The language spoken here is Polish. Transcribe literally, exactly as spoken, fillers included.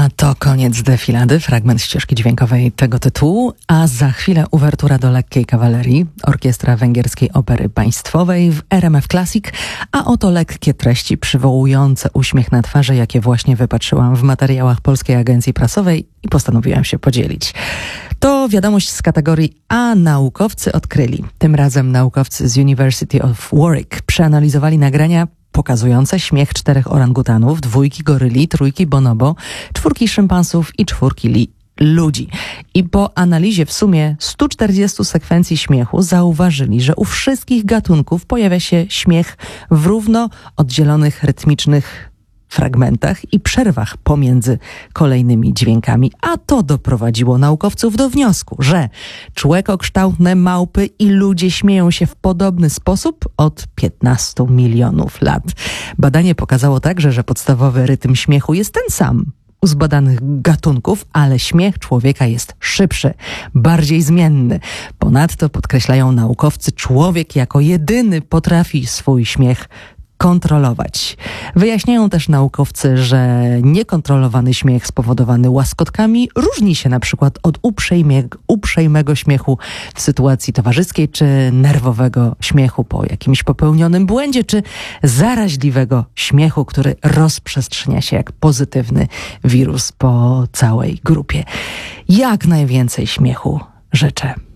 A to koniec defilady, fragment ścieżki dźwiękowej tego tytułu, a za chwilę uwertura do Lekkiej Kawalerii, orkiestra Węgierskiej Opery Państwowej w R M F Classic, a oto lekkie treści przywołujące uśmiech na twarzy, jakie właśnie wypatrzyłam w materiałach Polskiej Agencji Prasowej i postanowiłam się podzielić. To wiadomość z kategorii A naukowcy odkryli. Tym razem naukowcy z University of Warwick przeanalizowali nagrania pokazujące śmiech czterech orangutanów, dwójki goryli, trójki bonobo, czwórki szympansów i czwórki li- ludzi. I po analizie w sumie stu czterdziestu sekwencji śmiechu zauważyli, że u wszystkich gatunków pojawia się śmiech w równo oddzielonych rytmicznych fragmentach i przerwach pomiędzy kolejnymi dźwiękami, a to doprowadziło naukowców do wniosku, że człekokształtne małpy i ludzie śmieją się w podobny sposób od piętnastu milionów lat. Badanie pokazało także, że podstawowy rytm śmiechu jest ten sam u zbadanych gatunków, ale śmiech człowieka jest szybszy, bardziej zmienny. Ponadto, podkreślają naukowcy, człowiek jako jedyny potrafi swój śmiech kontrolować. Wyjaśniają też naukowcy, że niekontrolowany śmiech spowodowany łaskotkami różni się na przykład od uprzejmie, uprzejmego śmiechu w sytuacji towarzyskiej, czy nerwowego śmiechu po jakimś popełnionym błędzie, czy zaraźliwego śmiechu, który rozprzestrzenia się jak pozytywny wirus po całej grupie. Jak najwięcej śmiechu życzę.